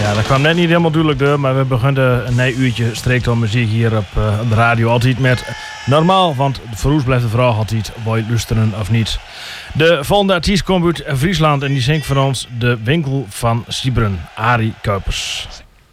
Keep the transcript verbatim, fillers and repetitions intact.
Ja, dat kwam net niet helemaal duidelijk door, maar we begonnen een nee uurtje streektal muziek hier op uh, de radio. Altijd met normaal, want voor ons blijft de vraag altijd, wil je luisteren of niet. De volgende artiest komt uit Friesland en die zingt voor ons De Winkel van Siebren, Arie Kuipers.